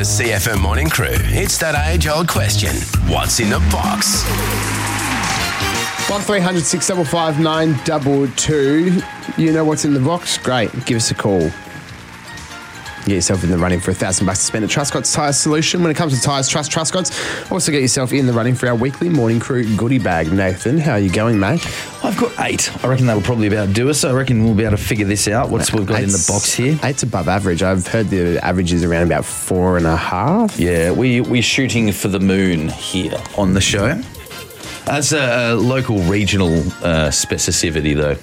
CFM Morning Crew, it's that age-old question. What's in the box? 1300 655 922. You know what's in the box? Great. Give us a call. Get yourself in the running for $1,000 to spend at Truscott's Tyre Solution. When it comes to tyres, trust Truscott's. Also get yourself in the running for our weekly Morning Crew goodie bag. Nathan, how are you going, mate? I've got 8. I reckon that'll probably about do us. I reckon we'll be able to figure this out. We've got in the box here? 8's above average. I've heard the average is around about 4.5. Yeah, we're shooting for the moon here on the show. As a local regional specificity, though.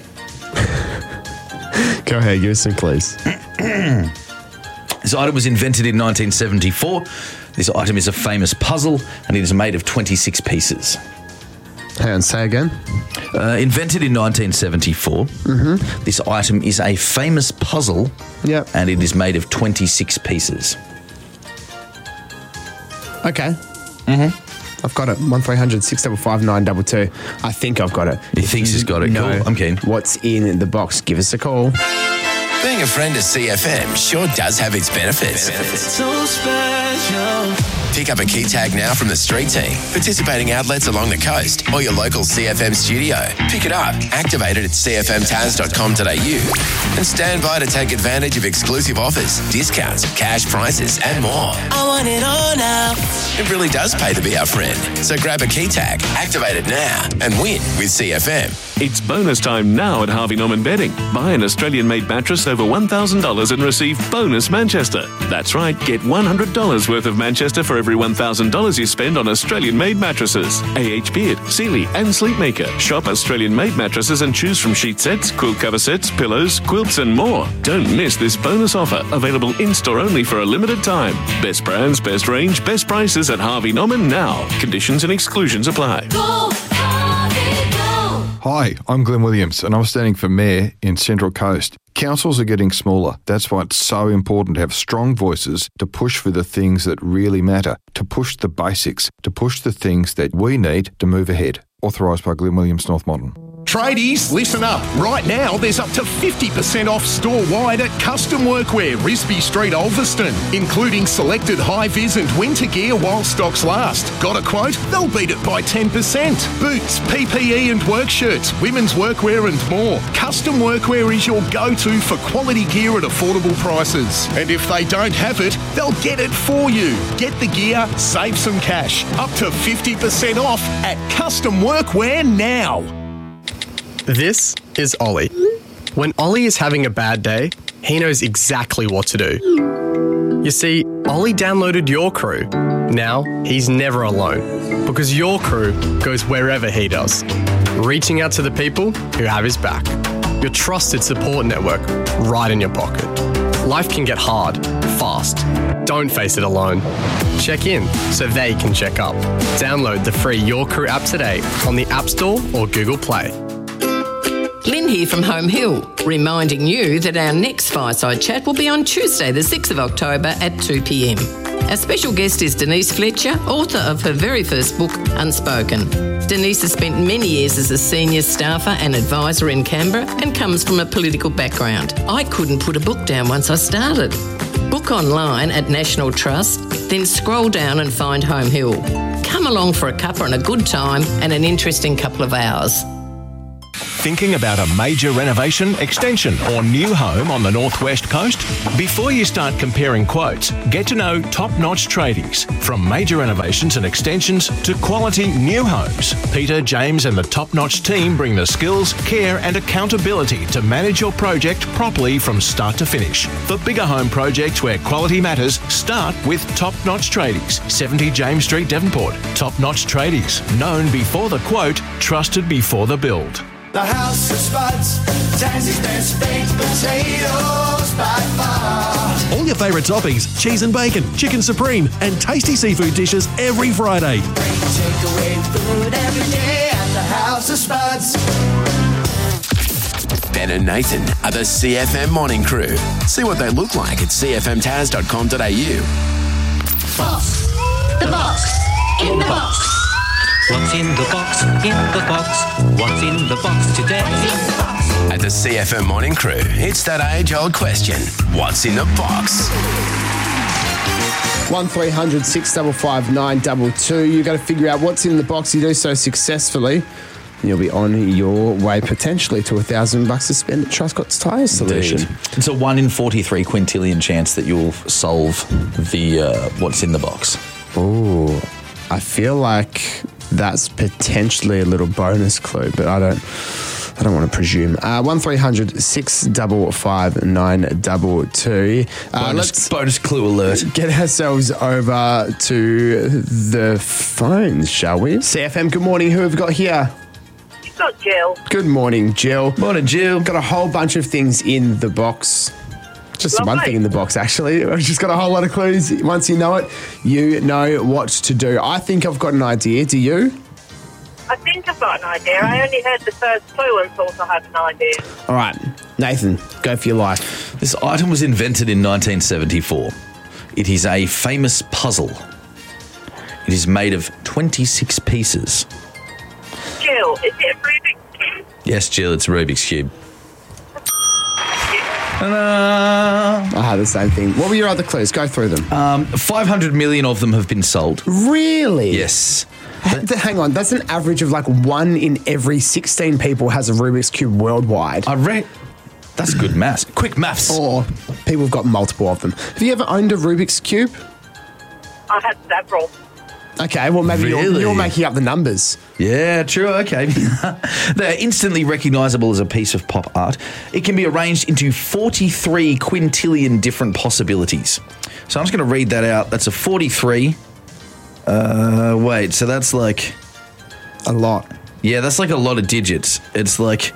Go ahead, give us some clues. This item was invented in 1974. This item is a famous puzzle, and it is made of 26 pieces. Hang on, say again. Invented in 1974. Mm-hmm. This item is a famous puzzle, yep, and it is made of 26 pieces. Okay. Mm-hmm. I've got it. 1300 655 922. I think I've got it. He thinks he's got it. Cool. I'm keen. What's in the box? Give us a call. Being a friend of CFM sure does have its benefits. So special. Pick up a key tag now from the street team, participating outlets along the coast, or your local CFM studio. Pick it up, activate it at cfmtaz.com.au, and stand by to take advantage of exclusive offers, discounts, cash prices, and more. I want it all now. It really does pay to be our friend. So grab a key tag, activate it now, and win with CFM. It's bonus time now at Harvey Norman Bedding. Buy an Australian-made mattress over $1,000 and receive bonus Manchester. That's right, get $100 worth of Manchester for every $1,000 you spend on Australian-made mattresses. A.H. Beard, Sealy and Sleepmaker. Shop Australian-made mattresses and choose from sheet sets, quilt cover sets, pillows, quilts and more. Don't miss this bonus offer, available in-store only for a limited time. Best brands, best range, best prices at Harvey Norman now. Conditions and exclusions apply. Go, Harvey, go. Hi, I'm Glenn Williams and I'm standing for Mayor in Central Coast. Councils are getting smaller. That's why it's so important to have strong voices to push for the things that really matter, to push the basics, to push the things that we need to move ahead. Authorised by Glenn Williams, North Modern. Tradies, listen up. Right now, there's up to 50% off store-wide at Custom Workwear, Risby Street, Ulverston, including selected high-vis and winter gear while stocks last. Got a quote? They'll beat it by 10%. Boots, PPE and work shirts, women's workwear and more. Custom Workwear is your go-to for quality gear at affordable prices. And if they don't have it, they'll get it for you. Get the gear, save some cash. Up to 50% off at Custom Workwear now. This is Ollie. When Ollie is having a bad day, he knows exactly what to do. You see, Ollie downloaded Your Crew. Now, he's never alone, because Your Crew goes wherever he does, reaching out to the people who have his back. Your trusted support network right in your pocket. Life can get hard, fast. Don't face it alone. Check in so they can check up. Download the free Your Crew app today on the App Store or Google Play. Lynn here from Home Hill, reminding you that our next Fireside Chat will be on Tuesday, the 6th of October at 2 p.m. Our special guest is Denise Fletcher, author of her very first book, Unspoken. Denise has spent many years as a senior staffer and advisor in Canberra and comes from a political background. I couldn't put a book down once I started. Book online at National Trust, then scroll down and find Home Hill. Come along for a cuppa and a good time and an interesting couple of hours. Thinking about a major renovation, extension or new home on the northwest coast? Before you start comparing quotes, get to know Top Notch Tradies. From major renovations and extensions to quality new homes, Peter, James and the Top Notch team bring the skills, care and accountability to manage your project properly from start to finish. For bigger home projects where quality matters, start with Top Notch Tradies, 70 James Street, Devonport. Top Notch Tradies, known before the quote, trusted before the build. The House of Spuds, Tassie's best baked potatoes by far. All your favourite toppings, cheese and bacon, chicken supreme and tasty seafood dishes every Friday. Great takeaway food every day at the House of Spuds. Ben and Nathan are the CFM Morning Crew. See what they look like at cfmtaz.com.au. Box. The box. In the box. What's in the box? In the box. What's in the box today? At the CFM Morning Crew, it's that age-old question. What's in the box? 1300 655 922. You've got to figure out what's in the box. You do so successfully, and you'll be on your way potentially to $1,000 to spend at Truscott's Tyre Solution. Indeed. It's a 1 in 43 quintillion chance that you'll solve the what's in the box. Ooh, I feel like that's potentially a little bonus clue, but I don't want to presume. 1300 655 922. Bonus clue alert. Get ourselves over to the phones, shall we? CFM, good morning. Who have we got here? You've got Jill. Good morning, Jill. Morning, Jill. Got a whole bunch of things in the box. Just one thing in the box, actually. I've just got a whole lot of clues. Once you know it, you know what to do. I think I've got an idea. Do you? I think I've got an idea. I only heard the first clue and thought I had an idea. All right, Nathan, go for your life. This item was invented in 1974. It is a famous puzzle. It is made of 26 pieces. Jill, is it a Rubik's Cube? Yes, Jill, it's a Rubik's Cube. I had the same thing. What were your other clues? Go through them. 500 million of them have been sold. Really? Yes. Hang on, that's an average of like 1 in every 16 people has a Rubik's Cube worldwide. That's good maths. Quick maths. Or people have got multiple of them. Have you ever owned a Rubik's Cube? I had several. Okay, well maybe you're making up the numbers. Yeah, true, okay. They're instantly recognisable as a piece of pop art. It can be arranged into 43 quintillion different possibilities. So I'm just going to read that out. That's a 43. Wait, so that's like... a lot. Yeah, that's like a lot of digits. It's like...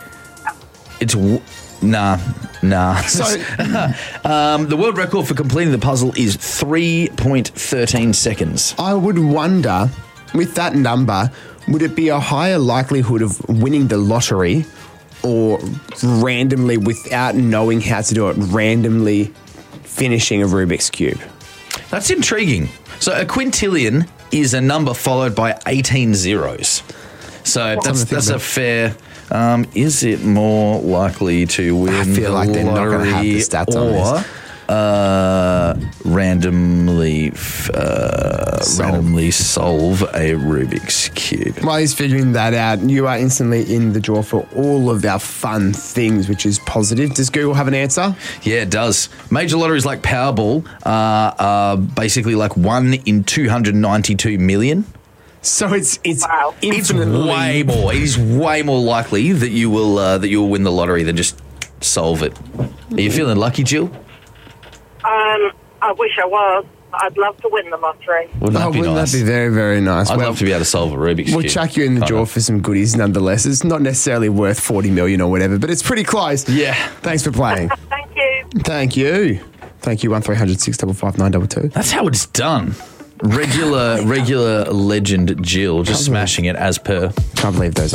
Nah. So, the world record for completing the puzzle is 3.13 seconds. I would wonder, with that number, would it be a higher likelihood of winning the lottery or randomly, without knowing how to do it, randomly finishing a Rubik's Cube? That's intriguing. So a quintillion is a number followed by 18 zeros. So that's a fair... is it more likely to win I feel like they're not going to have the stats on this. Randomly solve a Rubik's Cube? While he's figuring that out, you are instantly in the draw for all of our fun things, which is positive. Does Google have an answer? Yeah, it does. Major lotteries like Powerball are basically like 1 in 292 million. So it's wow. infinitely way more. It is way more likely that you will win the lottery than just solve it. Are you feeling lucky, Jill? I wish I was. I'd love to win the lottery. Wouldn't that be nice? That be very, very nice? I'd love to be able to solve a Rubik's Cube. We'll chuck you in the draw for some goodies nonetheless. It's not necessarily worth 40 million or whatever, but it's pretty close. Yeah. Thanks for playing. Thank you. Thank you. 1300 655 922. That's how it's done. Regular legend Jill just smashing it as per. Can't believe those